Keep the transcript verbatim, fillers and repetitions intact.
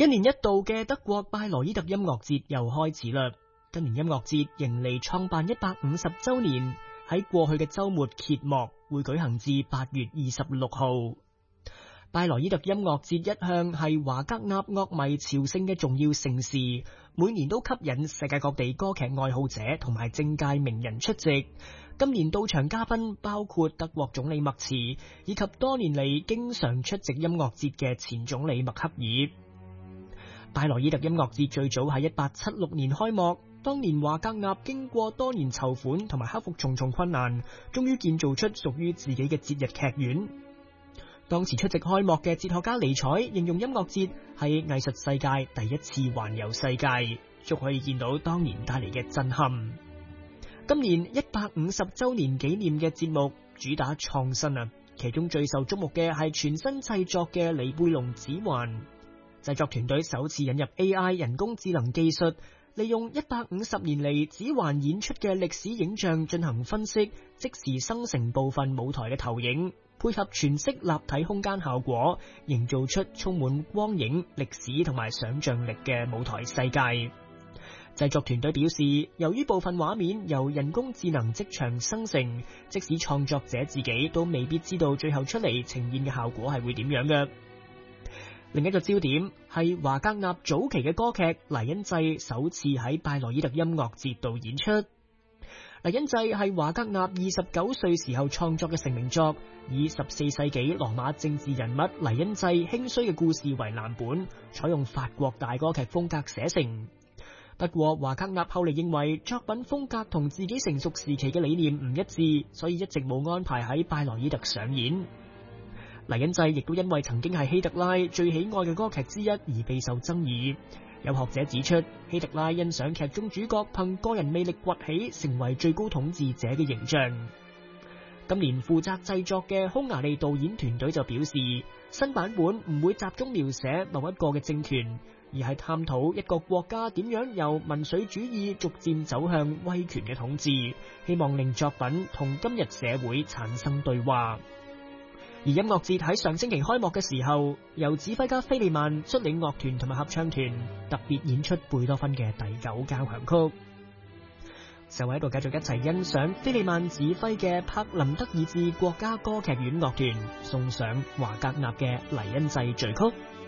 一年一度嘅德國拜羅伊特音樂節又開始啦！今年音樂節迎嚟創辦一百五十週年，喺過去嘅週末揭幕，會舉行至八月二十六號。拜羅伊特音樂節一向係華格納樂迷朝聖嘅重要盛事，每年都吸引世界各地歌劇愛好者同埋政界名人出席。今年到場嘉賓包括德國總理默茨，以及多年嚟經常出席音樂節嘅前總理默克爾。拜羅伊特音樂節最早喺一八七六年開幕，當年華格納經過多年籌款同埋克服重重困難，終於建造出屬於自己嘅節日劇院。當時出席開幕嘅哲學家尼采形容音樂節係藝術世界第一次環遊世界，足可以見到當年帶嚟嘅震撼。今年一百五十週年紀念嘅節目主打創新啊，其中最受矚目嘅係全新製作嘅尼貝龍指環。製作團隊首次引入 A I 人工智能技術，利用一百五十年嚟指環演出嘅歷史影像進行分析，即時生成部分舞台嘅投影，配合全息立體空間效果，營造出充滿光影、歷史同埋想象力嘅舞台世界。製作團隊表示，由於部分畫面由人工智能即場生成，即使創作者自己都未必知道最後出嚟呈現嘅效果係會點樣嘅。另一個焦點係華格納早期嘅歌劇《黎恩祭》首次喺拜羅伊特音樂節度演出。《黎恩祭》係華格納二十九歲時候創作嘅成名作，以十四世紀羅馬政治人物黎恩祭興衰嘅故事為藍本，採用法國大歌劇風格寫成。不過華格納後嚟認為作品風格同自己成熟時期嘅理念唔一致，所以一直冇安排喺拜羅伊特上演。黎恩祭亦都因為曾經係希特拉最喜愛嘅歌劇之一而備受爭議。有學者指出，希特拉欣賞劇中主角憑個人魅力崛起，成為最高統治者嘅形象。今年負責製作嘅匈牙利導演團隊就表示，新版本唔會集中描寫某一個嘅政權，而係探討一個國家點樣由民粹主義逐漸走向威權嘅統治，希望令作品同今日社會產生對話。而音樂節喺上星期開幕嘅時候，由指揮家菲利曼率領樂團同埋合唱團特別演出貝多芬嘅第九交響曲。就喺度繼續一齊欣賞菲利曼指揮嘅柏林德意志國家歌劇院樂團送上華格納嘅黎恩祭序曲。